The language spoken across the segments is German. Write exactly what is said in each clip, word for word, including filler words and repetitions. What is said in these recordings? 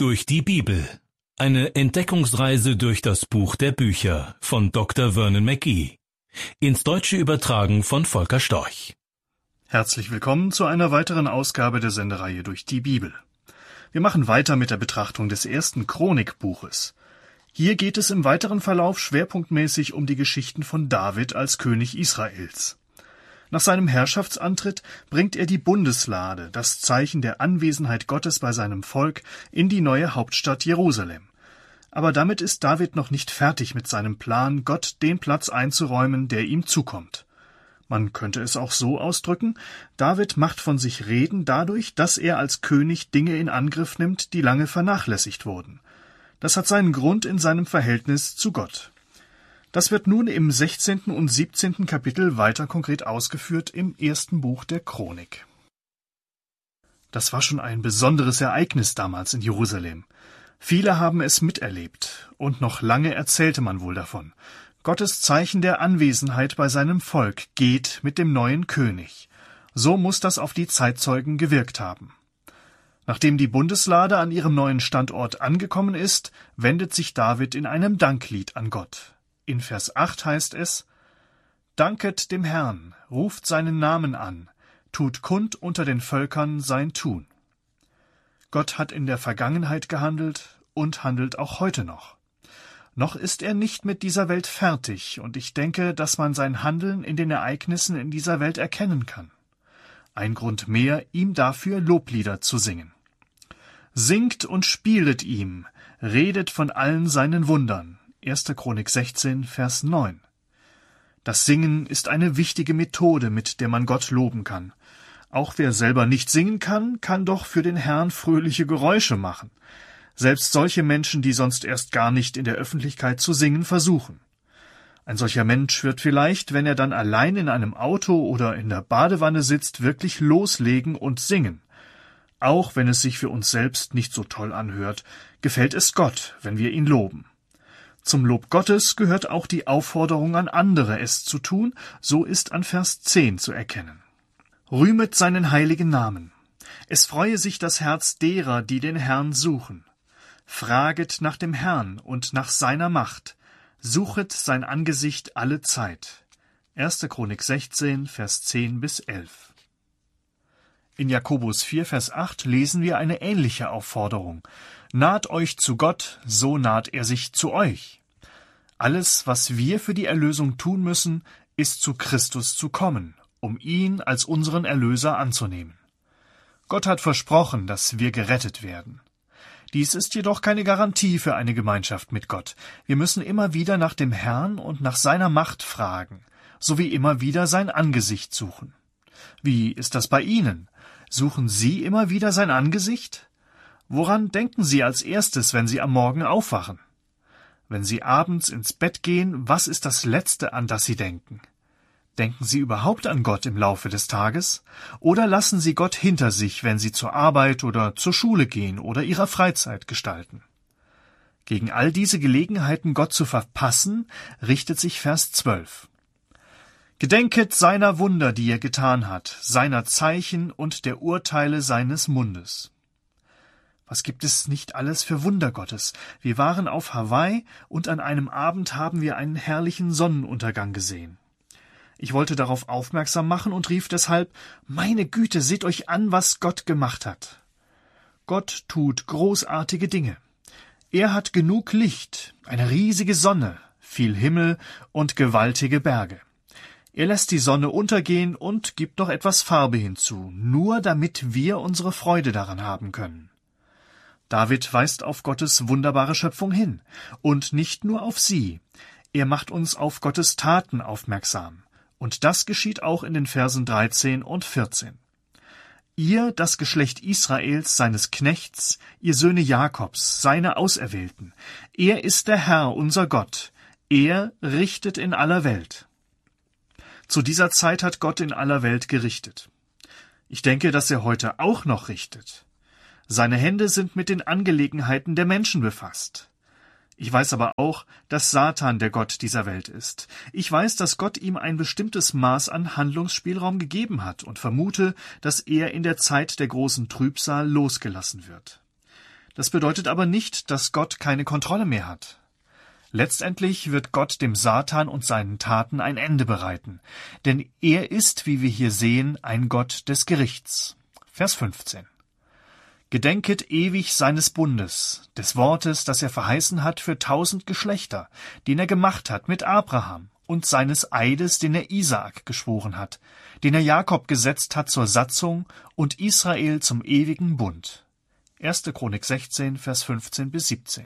Durch die Bibel. Eine Entdeckungsreise durch das Buch der Bücher von Doktor Vernon McGee. Ins Deutsche übertragen von Volker Storch. Herzlich willkommen zu einer weiteren Ausgabe der Sendereihe Durch die Bibel. Wir machen weiter mit der Betrachtung des ersten Chronikbuches. Hier geht es im weiteren Verlauf schwerpunktmäßig um die Geschichten von David als König Israels. Nach seinem Herrschaftsantritt bringt er die Bundeslade, das Zeichen der Anwesenheit Gottes bei seinem Volk, in die neue Hauptstadt Jerusalem. Aber damit ist David noch nicht fertig mit seinem Plan, Gott den Platz einzuräumen, der ihm zukommt. Man könnte es auch so ausdrücken: David macht von sich reden dadurch, dass er als König Dinge in Angriff nimmt, die lange vernachlässigt wurden. Das hat seinen Grund in seinem Verhältnis zu Gott. Das wird nun im sechzehnten und siebzehnten Kapitel weiter konkret ausgeführt im ersten Buch der Chronik. Das war schon ein besonderes Ereignis damals in Jerusalem. Viele haben es miterlebt, und noch lange erzählte man wohl davon. Gottes Zeichen der Anwesenheit bei seinem Volk geht mit dem neuen König. So muss das auf die Zeitzeugen gewirkt haben. Nachdem die Bundeslade an ihrem neuen Standort angekommen ist, wendet sich David in einem Danklied an Gott. In Vers acht heißt es: Danket dem Herrn, ruft seinen Namen an, tut kund unter den Völkern sein Tun. Gott hat in der Vergangenheit gehandelt und handelt auch heute noch. Noch ist er nicht mit dieser Welt fertig, und ich denke, dass man sein Handeln in den Ereignissen in dieser Welt erkennen kann. Ein Grund mehr, ihm dafür Loblieder zu singen. Singt und spielet ihm, redet von allen seinen Wundern. erster Chronik sechzehn, Vers neun. Das Singen ist eine wichtige Methode, mit der man Gott loben kann. Auch wer selber nicht singen kann, kann doch für den Herrn fröhliche Geräusche machen. Selbst solche Menschen, die sonst erst gar nicht in der Öffentlichkeit zu singen versuchen. Ein solcher Mensch wird vielleicht, wenn er dann allein in einem Auto oder in der Badewanne sitzt, wirklich loslegen und singen. Auch wenn es sich für uns selbst nicht so toll anhört, gefällt es Gott, wenn wir ihn loben. Zum Lob Gottes gehört auch die Aufforderung an andere, es zu tun, so ist an Vers zehn zu erkennen. Rühmet seinen heiligen Namen. Es freue sich das Herz derer, die den Herrn suchen. Fraget nach dem Herrn und nach seiner Macht. Suchet sein Angesicht alle Zeit. erster Chronik sechzehn, Vers zehn bis elf. In Jakobus vier, Vers acht lesen wir eine ähnliche Aufforderung. Naht euch zu Gott, so naht er sich zu euch. Alles, was wir für die Erlösung tun müssen, ist zu Christus zu kommen, um ihn als unseren Erlöser anzunehmen. Gott hat versprochen, dass wir gerettet werden. Dies ist jedoch keine Garantie für eine Gemeinschaft mit Gott. Wir müssen immer wieder nach dem Herrn und nach seiner Macht fragen, sowie immer wieder sein Angesicht suchen. Wie ist das bei Ihnen? Suchen Sie immer wieder sein Angesicht? Woran denken Sie als erstes, wenn Sie am Morgen aufwachen? Wenn Sie abends ins Bett gehen, was ist das Letzte, an das Sie denken? Denken Sie überhaupt an Gott im Laufe des Tages? Oder lassen Sie Gott hinter sich, wenn Sie zur Arbeit oder zur Schule gehen oder Ihrer Freizeit gestalten? Gegen all diese Gelegenheiten, Gott zu verpassen, richtet sich Vers zwölf. Gedenket seiner Wunder, die er getan hat, seiner Zeichen und der Urteile seines Mundes. Was gibt es nicht alles für Wunder Gottes? Wir waren auf Hawaii und an einem Abend haben wir einen herrlichen Sonnenuntergang gesehen. Ich wollte darauf aufmerksam machen und rief deshalb: Meine Güte, seht euch an, was Gott gemacht hat. Gott tut großartige Dinge. Er hat genug Licht, eine riesige Sonne, viel Himmel und gewaltige Berge. Er lässt die Sonne untergehen und gibt noch etwas Farbe hinzu, nur damit wir unsere Freude daran haben können. David weist auf Gottes wunderbare Schöpfung hin, und nicht nur auf sie. Er macht uns auf Gottes Taten aufmerksam, und das geschieht auch in den Versen dreizehn und vierzehn. Ihr, das Geschlecht Israels, seines Knechts, ihr Söhne Jakobs, seine Auserwählten, er ist der Herr, unser Gott, er richtet in aller Welt. Zu dieser Zeit hat Gott in aller Welt gerichtet. Ich denke, dass er heute auch noch richtet. Seine Hände sind mit den Angelegenheiten der Menschen befasst. Ich weiß aber auch, dass Satan der Gott dieser Welt ist. Ich weiß, dass Gott ihm ein bestimmtes Maß an Handlungsspielraum gegeben hat und vermute, dass er in der Zeit der großen Trübsal losgelassen wird. Das bedeutet aber nicht, dass Gott keine Kontrolle mehr hat. Letztendlich wird Gott dem Satan und seinen Taten ein Ende bereiten, denn er ist, wie wir hier sehen, ein Gott des Gerichts. Vers fünfzehn. Gedenket ewig seines Bundes, des Wortes, das er verheißen hat für tausend Geschlechter, den er gemacht hat mit Abraham, und seines Eides, den er Isaak geschworen hat, den er Jakob gesetzt hat zur Satzung und Israel zum ewigen Bund. erste Chronik sechzehn, Vers fünfzehn bis siebzehn.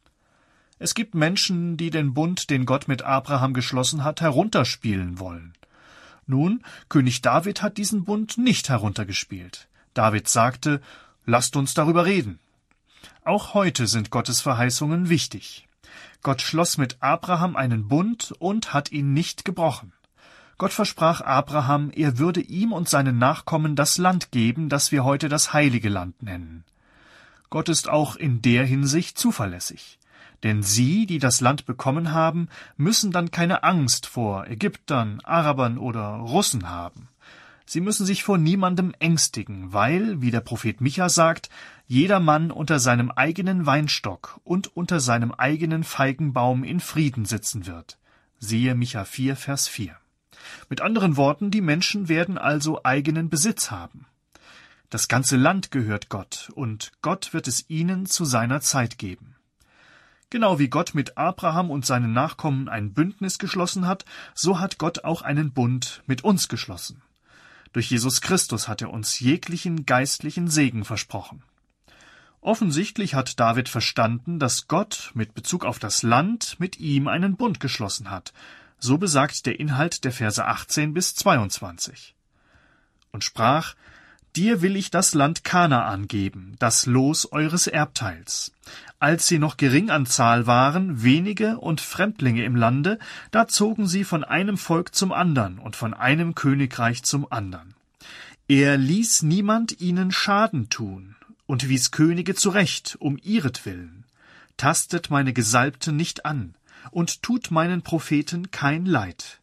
Es gibt Menschen, die den Bund, den Gott mit Abraham geschlossen hat, herunterspielen wollen. Nun, König David hat diesen Bund nicht heruntergespielt. David sagte, lasst uns darüber reden. Auch heute sind Gottes Verheißungen wichtig. Gott schloss mit Abraham einen Bund und hat ihn nicht gebrochen. Gott versprach Abraham, er würde ihm und seinen Nachkommen das Land geben, das wir heute das Heilige Land nennen. Gott ist auch in der Hinsicht zuverlässig. Denn sie, die das Land bekommen haben, müssen dann keine Angst vor Ägyptern, Arabern oder Russen haben. Sie müssen sich vor niemandem ängstigen, weil, wie der Prophet Micha sagt, jeder Mann unter seinem eigenen Weinstock und unter seinem eigenen Feigenbaum in Frieden sitzen wird. Siehe Micha vier, Vers vier. Mit anderen Worten, die Menschen werden also eigenen Besitz haben. Das ganze Land gehört Gott, und Gott wird es ihnen zu seiner Zeit geben. Genau wie Gott mit Abraham und seinen Nachkommen ein Bündnis geschlossen hat, so hat Gott auch einen Bund mit uns geschlossen. Durch Jesus Christus hat er uns jeglichen geistlichen Segen versprochen. Offensichtlich hat David verstanden, dass Gott mit Bezug auf das Land mit ihm einen Bund geschlossen hat. So besagt der Inhalt der Verse achtzehn bis zweiundzwanzig. Und sprach, Dir will ich das Land Kanaan geben, das Los eures Erbteils. Als sie noch gering an Zahl waren, wenige und Fremdlinge im Lande, da zogen sie von einem Volk zum andern und von einem Königreich zum andern. Er ließ niemand ihnen Schaden tun und wies Könige zurecht, um ihretwillen. Tastet meine Gesalbten nicht an und tut meinen Propheten kein Leid.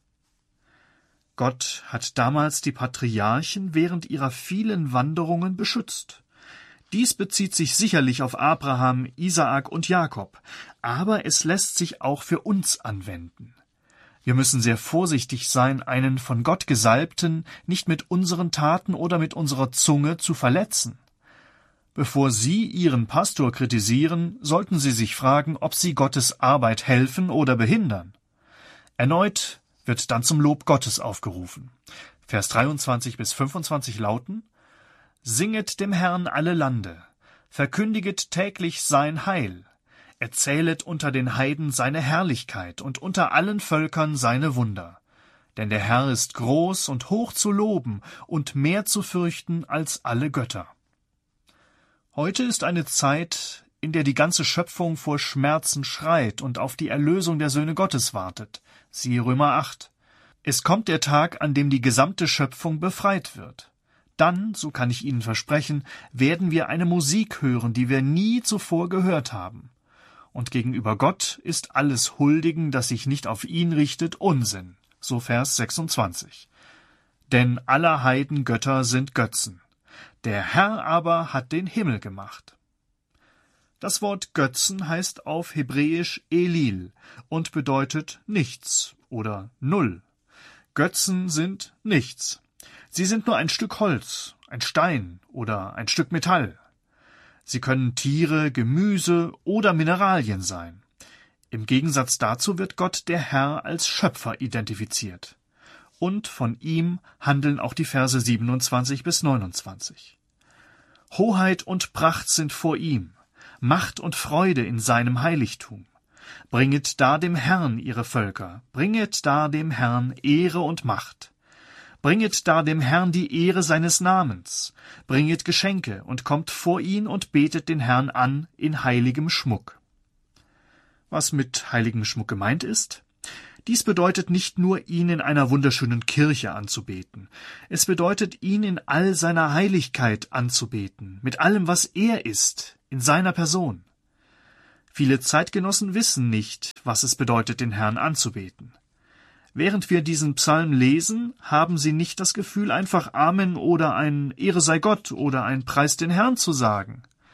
Gott hat damals die Patriarchen während ihrer vielen Wanderungen beschützt. Dies bezieht sich sicherlich auf Abraham, Isaak und Jakob, aber es lässt sich auch für uns anwenden. Wir müssen sehr vorsichtig sein, einen von Gott Gesalbten nicht mit unseren Taten oder mit unserer Zunge zu verletzen. Bevor Sie Ihren Pastor kritisieren, sollten Sie sich fragen, ob Sie Gottes Arbeit helfen oder behindern. Erneut wird dann zum Lob Gottes aufgerufen. Vers dreiundzwanzig bis fünfundzwanzig lauten: Singet dem Herrn alle Lande, verkündiget täglich sein Heil, erzählet unter den Heiden seine Herrlichkeit und unter allen Völkern seine Wunder. Denn der Herr ist groß und hoch zu loben und mehr zu fürchten als alle Götter. Heute ist eine Zeit, in der die ganze Schöpfung vor Schmerzen schreit und auf die Erlösung der Söhne Gottes wartet. Siehe Römer acht. Es kommt der Tag, an dem die gesamte Schöpfung befreit wird. Dann, so kann ich Ihnen versprechen, werden wir eine Musik hören, die wir nie zuvor gehört haben. Und gegenüber Gott ist alles Huldigen, das sich nicht auf ihn richtet, Unsinn. So Vers sechsundzwanzig. Denn aller Heiden Götter sind Götzen. Der Herr aber hat den Himmel gemacht. Das Wort Götzen heißt auf Hebräisch Elil und bedeutet nichts oder null. Götzen sind nichts. Sie sind nur ein Stück Holz, ein Stein oder ein Stück Metall. Sie können Tiere, Gemüse oder Mineralien sein. Im Gegensatz dazu wird Gott der Herr als Schöpfer identifiziert. Und von ihm handeln auch die Verse siebenundzwanzig bis neunundzwanzig. Hoheit und Pracht sind vor ihm, Macht und Freude in seinem Heiligtum. Bringet da dem Herrn ihre Völker, bringet da dem Herrn Ehre und Macht. Bringet da dem Herrn die Ehre seines Namens, bringet Geschenke und kommt vor ihn und betet den Herrn an in heiligem Schmuck. Was mit heiligem Schmuck gemeint ist? Dies bedeutet nicht nur, ihn in einer wunderschönen Kirche anzubeten. Es bedeutet, ihn in all seiner Heiligkeit anzubeten, mit allem, was er ist, in seiner Person. Viele Zeitgenossen wissen nicht, was es bedeutet, den Herrn anzubeten. Während wir diesen Psalm lesen, haben sie nicht das Gefühl, einfach Amen oder ein Ehre sei Gott oder ein Preis den Herrn zu sagen.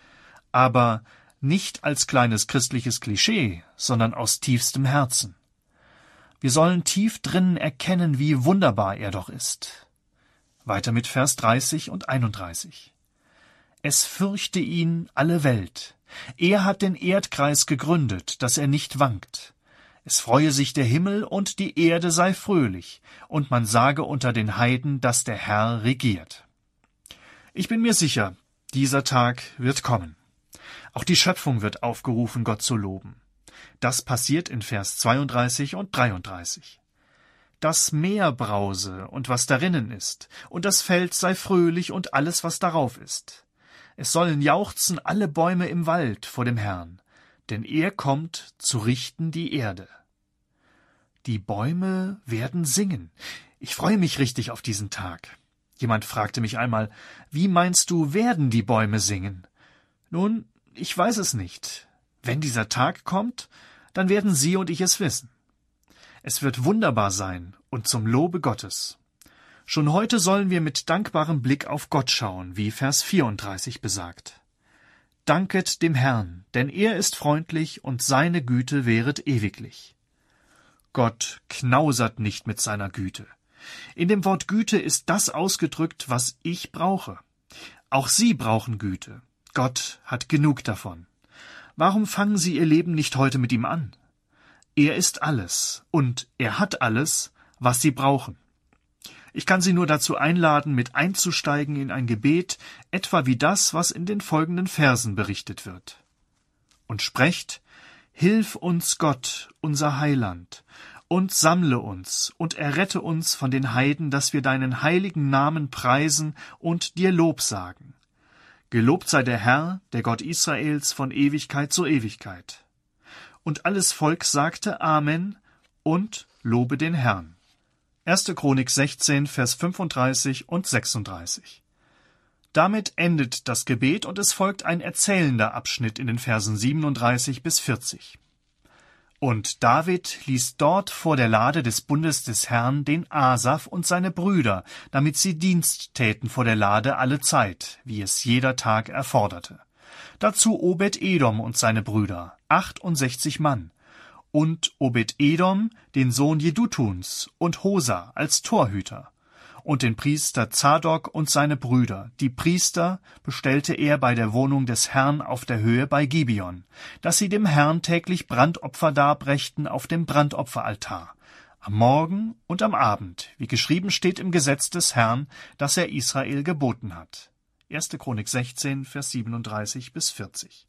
aber nicht als kleines christliches Klischee, sondern aus tiefstem Herzen. Wir sollen tief drinnen erkennen, wie wunderbar er doch ist. Weiter mit Vers dreißig und einunddreißig. Es fürchte ihn alle Welt. Er hat den Erdkreis gegründet, dass er nicht wankt. Es freue sich der Himmel und die Erde sei fröhlich, und man sage unter den Heiden, dass der Herr regiert. Ich bin mir sicher, dieser Tag wird kommen. Auch die Schöpfung wird aufgerufen, Gott zu loben. Das passiert in Vers zweiunddreißig und dreiunddreißig. Das Meer brause und was darinnen ist, und das Feld sei fröhlich und alles, was darauf ist. Es sollen jauchzen alle Bäume im Wald vor dem Herrn, denn er kommt zu richten die Erde. Die Bäume werden singen. Ich freue mich richtig auf diesen Tag. Jemand fragte mich einmal, wie meinst du, werden die Bäume singen? Nun, ich weiß es nicht. Wenn dieser Tag kommt, dann werden Sie und ich es wissen. Es wird wunderbar sein und zum Lobe Gottes. Schon heute sollen wir mit dankbarem Blick auf Gott schauen, wie Vers vierunddreißig besagt. Danket dem Herrn, denn er ist freundlich und seine Güte währet ewiglich. Gott knausert nicht mit seiner Güte. In dem Wort Güte ist das ausgedrückt, was ich brauche. Auch Sie brauchen Güte. Gott hat genug davon. Warum fangen Sie Ihr Leben nicht heute mit ihm an? Er ist alles und er hat alles, was Sie brauchen. Ich kann Sie nur dazu einladen, mit einzusteigen in ein Gebet, etwa wie das, was in den folgenden Versen berichtet wird. Und sprecht, Hilf uns Gott, unser Heiland, und sammle uns und errette uns von den Heiden, dass wir deinen heiligen Namen preisen und dir Lob sagen. Gelobt sei der Herr, der Gott Israels, von Ewigkeit zu Ewigkeit. Und alles Volk sagte Amen und lobe den Herrn. erste Chronik sechzehn, Vers fünfunddreißig und sechsunddreißig. Damit endet das Gebet und es folgt ein erzählender Abschnitt in den Versen siebenunddreißig bis vierzig. Und David ließ dort vor der Lade des Bundes des Herrn den Asaf und seine Brüder, damit sie Dienst täten vor der Lade alle Zeit, wie es jeder Tag erforderte. Dazu Obed-Edom und seine Brüder, achtundsechzig Mann, und Obed-Edom, den Sohn Jedutuns, und Hosa als Torhüter, und den Priester Zadok und seine Brüder. Die Priester bestellte er bei der Wohnung des Herrn auf der Höhe bei Gibeon, dass sie dem Herrn täglich Brandopfer darbrächten auf dem Brandopferaltar, am Morgen und am Abend, wie geschrieben steht im Gesetz des Herrn, das er Israel geboten hat. erste Chronik sechzehn, Vers siebenunddreißig bis vierzig.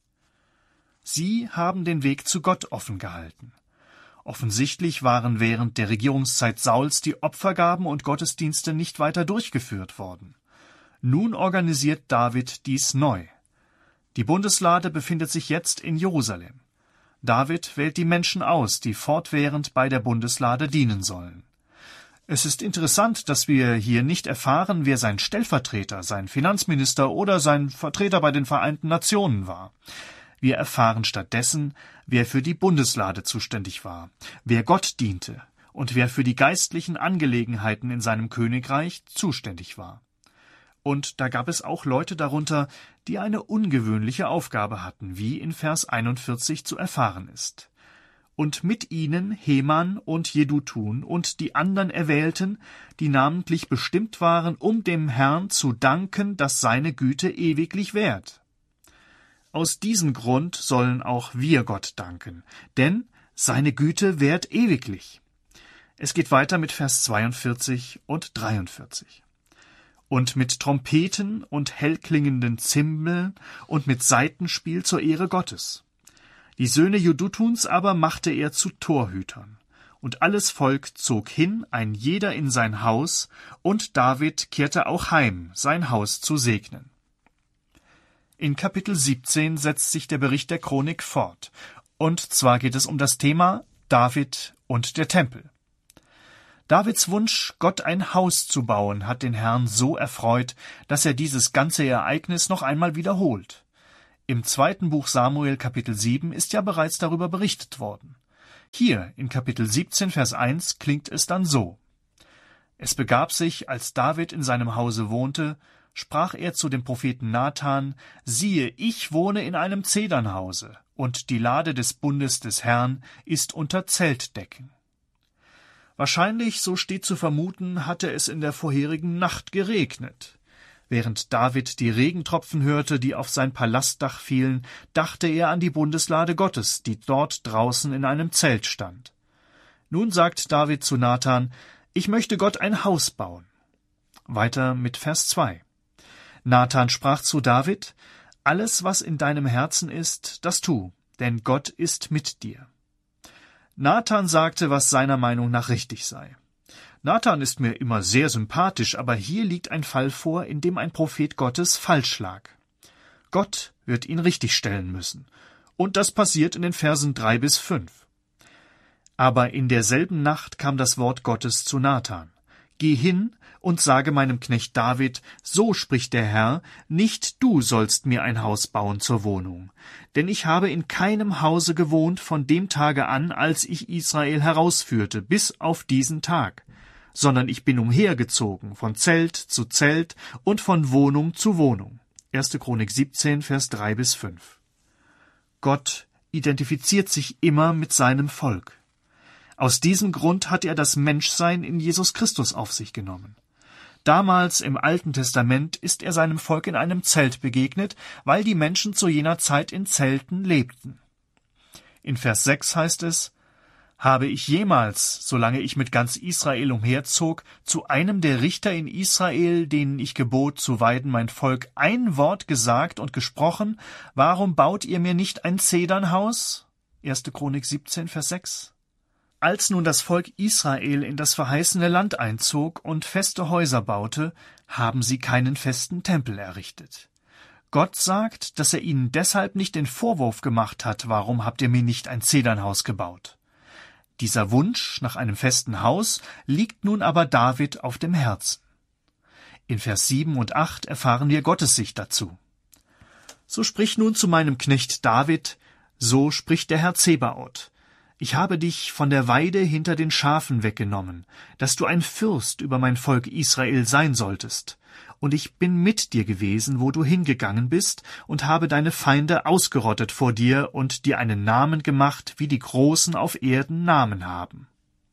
Sie haben den Weg zu Gott offen gehalten. Offensichtlich waren während der Regierungszeit Sauls die Opfergaben und Gottesdienste nicht weiter durchgeführt worden. Nun organisiert David dies neu. Die Bundeslade befindet sich jetzt in Jerusalem. David wählt die Menschen aus, die fortwährend bei der Bundeslade dienen sollen. Es ist interessant, dass wir hier nicht erfahren, wer sein Stellvertreter, sein Finanzminister oder sein Vertreter bei den Vereinten Nationen war. Wir erfahren stattdessen, wer für die Bundeslade zuständig war, wer Gott diente und wer für die geistlichen Angelegenheiten in seinem Königreich zuständig war. Und da gab es auch Leute darunter, die eine ungewöhnliche Aufgabe hatten, wie in Vers einundvierzig zu erfahren ist. Und mit ihnen Heman und Jedutun und die anderen Erwählten, die namentlich bestimmt waren, um dem Herrn zu danken, dass seine Güte ewiglich währt. Aus diesem Grund sollen auch wir Gott danken, denn seine Güte währt ewiglich. Es geht weiter mit Vers zweiundvierzig und dreiundvierzig. Und mit Trompeten und hellklingenden Zimbeln und mit Saitenspiel zur Ehre Gottes. Die Söhne Jedutuns aber machte er zu Torhütern. Und alles Volk zog hin, ein jeder in sein Haus, und David kehrte auch heim, sein Haus zu segnen. In Kapitel siebzehn setzt sich der Bericht der Chronik fort, und zwar geht es um das Thema David und der Tempel. Davids Wunsch, Gott ein Haus zu bauen, hat den Herrn so erfreut, dass er dieses ganze Ereignis noch einmal wiederholt. Im zweiten Buch Samuel Kapitel sieben ist ja bereits darüber berichtet worden. Hier in Kapitel siebzehn Vers eins klingt es dann so: Es begab sich, als David in seinem Hause wohnte, sprach er zu dem Propheten Nathan: Siehe, ich wohne in einem Zedernhause, und die Lade des Bundes des Herrn ist unter Zeltdecken. Wahrscheinlich, so steht zu vermuten, hatte es in der vorherigen Nacht geregnet. Während David die Regentropfen hörte, die auf sein Palastdach fielen, dachte er an die Bundeslade Gottes, die dort draußen in einem Zelt stand. Nun sagt David zu Nathan: Ich möchte Gott ein Haus bauen. Weiter mit Vers zwei. Nathan sprach zu David: Alles, was in deinem Herzen ist, das tu, denn Gott ist mit dir. Nathan sagte, was seiner Meinung nach richtig sei. Nathan ist mir immer sehr sympathisch, aber hier liegt ein Fall vor, in dem ein Prophet Gottes falsch lag. Gott wird ihn richtigstellen müssen. Und das passiert in den Versen drei bis fünf. Aber in derselben Nacht kam das Wort Gottes zu Nathan: Geh hin und sage meinem Knecht David, so spricht der Herr, nicht du sollst mir ein Haus bauen zur Wohnung. Denn ich habe in keinem Hause gewohnt von dem Tage an, als ich Israel herausführte, bis auf diesen Tag, sondern ich bin umhergezogen, von Zelt zu Zelt und von Wohnung zu Wohnung. erste Chronik siebzehn, Vers drei bis fünf. Gott identifiziert sich immer mit seinem Volk. Aus diesem Grund hat er das Menschsein in Jesus Christus auf sich genommen. Damals im Alten Testament ist er seinem Volk in einem Zelt begegnet, weil die Menschen zu jener Zeit in Zelten lebten. In Vers sechs heißt es: Habe ich jemals, solange ich mit ganz Israel umherzog, zu einem der Richter in Israel, denen ich gebot, zu weiden mein Volk, ein Wort gesagt und gesprochen: Warum baut ihr mir nicht ein Zedernhaus? erste Chronik siebzehn, Vers sechs. Als nun das Volk Israel in das verheißene Land einzog und feste Häuser baute, haben sie keinen festen Tempel errichtet. Gott sagt, dass er ihnen deshalb nicht den Vorwurf gemacht hat: Warum habt ihr mir nicht ein Zedernhaus gebaut? Dieser Wunsch nach einem festen Haus liegt nun aber David auf dem Herzen. In Vers sieben und acht erfahren wir Gottes Sicht dazu. So sprich nun zu meinem Knecht David, so spricht der Herr Zebaoth: Ich habe dich von der Weide hinter den Schafen weggenommen, dass du ein Fürst über mein Volk Israel sein solltest. Und ich bin mit dir gewesen, wo du hingegangen bist, und habe deine Feinde ausgerottet vor dir und dir einen Namen gemacht, wie die Großen auf Erden Namen haben.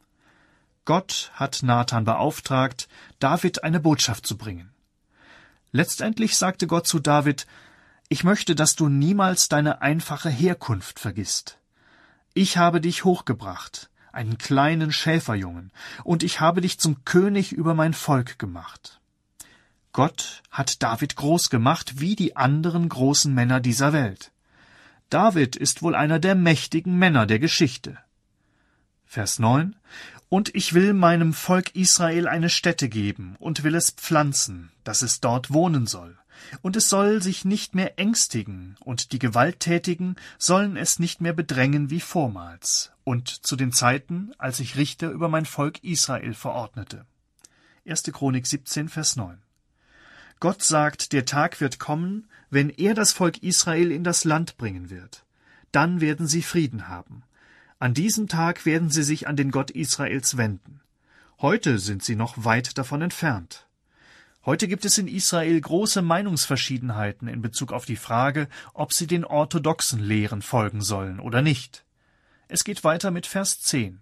Gott hat Nathan beauftragt, David eine Botschaft zu bringen. Letztendlich sagte Gott zu David: Ich möchte, dass du niemals deine einfache Herkunft vergisst. Ich habe dich hochgebracht, einen kleinen Schäferjungen, und ich habe dich zum König über mein Volk gemacht. Gott hat David groß gemacht, wie die anderen großen Männer dieser Welt. David ist wohl einer der mächtigen Männer der Geschichte. Vers neun: Und ich will meinem Volk Israel eine Stätte geben und will es pflanzen, dass es dort wohnen soll. Und es soll sich nicht mehr ängstigen, und die Gewalttätigen sollen es nicht mehr bedrängen wie vormals, und zu den Zeiten, als ich Richter über mein Volk Israel verordnete. erste Chronik siebzehn, Vers neun. Gott sagt, der Tag wird kommen, wenn er das Volk Israel in das Land bringen wird. Dann werden sie Frieden haben. An diesem Tag werden sie sich an den Gott Israels wenden. Heute sind sie noch weit davon entfernt. Heute gibt es in Israel große Meinungsverschiedenheiten in Bezug auf die Frage, ob sie den orthodoxen Lehren folgen sollen oder nicht. Es geht weiter mit Vers zehn.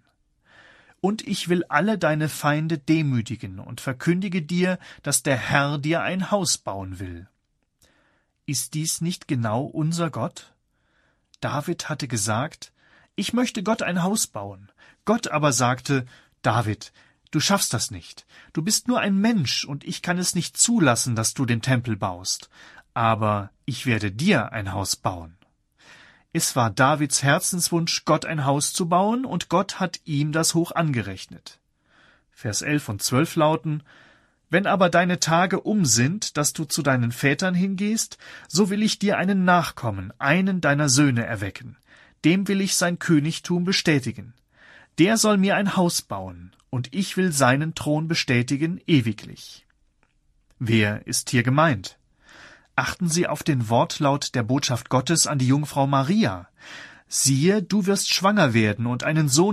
Und ich will alle deine Feinde demütigen und verkündige dir, dass der Herr dir ein Haus bauen will. Ist dies nicht genau unser Gott? David hatte gesagt: Ich möchte Gott ein Haus bauen. Gott aber sagte: David, du schaffst das nicht. Du bist nur ein Mensch, und ich kann es nicht zulassen, dass du den Tempel baust. Aber ich werde dir ein Haus bauen. Es war Davids Herzenswunsch, Gott ein Haus zu bauen, und Gott hat ihm das hoch angerechnet. Vers elf und zwölf lauten: Wenn aber deine Tage um sind, dass du zu deinen Vätern hingehst, so will ich dir einen Nachkommen, einen deiner Söhne erwecken. Dem will ich sein Königtum bestätigen. Der soll mir ein Haus bauen, und ich will seinen Thron bestätigen ewiglich. Wer ist hier gemeint? Achten Sie auf den Wortlaut der Botschaft Gottes an die Jungfrau Maria. Siehe, du wirst schwanger werden und einen Sohn